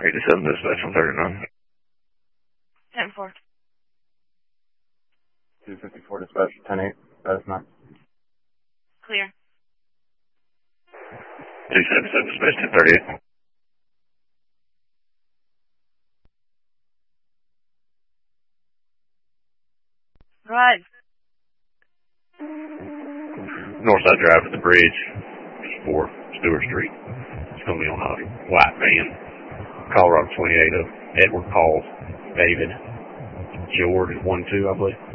87 dispatch on 39. 10-4. 254 dispatch, 10-8. That's not. Clear. 277 dispatch 1038. Go ahead. Northside Drive at the bridge for Stewart Street. It's going to be on a white van. Colorado 28 of Edward Paul David George 1-2, I believe.